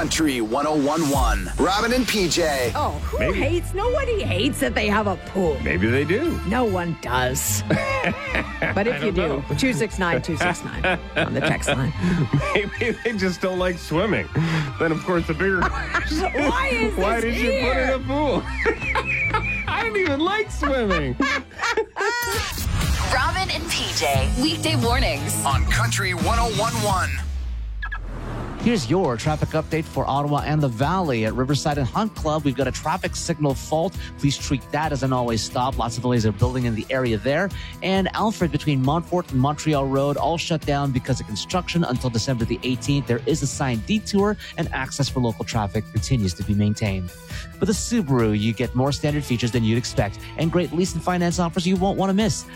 Country 101.1. Robin and PJ. Oh, who hates? Nobody hates that they have a pool. Maybe they do. No one does. But if you do, 269-269 on the text line. Maybe they just don't like swimming. Then, of course, the bigger question is, why did you put in a pool? I don't even like swimming. Robin and PJ, weekday mornings On Country 101.1. Here's your traffic update for Ottawa and the Valley. At Riverside and Hunt Club, we've got a traffic signal fault. Please treat that as an always stop. Lots of delays are building in the area there. And Alfred between Montfort and Montreal Road, all shut down because of construction until December the 18th. There is a signed detour, and access for local traffic continues to be maintained. With a Subaru, you get more standard features than you'd expect, and great lease and finance offers you won't want to miss.